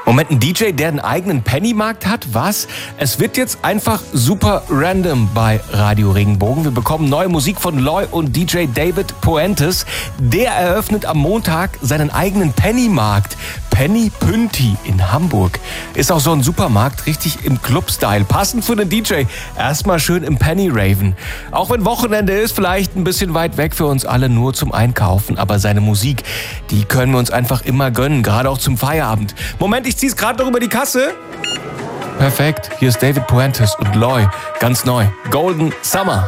Moment, ein DJ, der einen eigenen Pennymarkt hat? Was? Es wird jetzt einfach super random bei Radio Regenbogen. Wir bekommen neue Musik von Loy und DJ David Puentes. Der eröffnet am Montag seinen eigenen Pennymarkt. Penny Pünti in Hamburg. Ist auch so ein Supermarkt, richtig im Club-Style. Passend für den DJ. Erstmal schön im Penny Raven. Auch wenn Wochenende ist, vielleicht ein bisschen weit weg für uns alle, nur zum Einkaufen. Aber seine Musik, die können wir uns einfach immer gönnen, gerade auch zum Feierabend. Moment, ich zieh's gerade noch über die Kasse. Perfekt, hier ist David Puentes und Loy. Ganz neu. Golden Summer.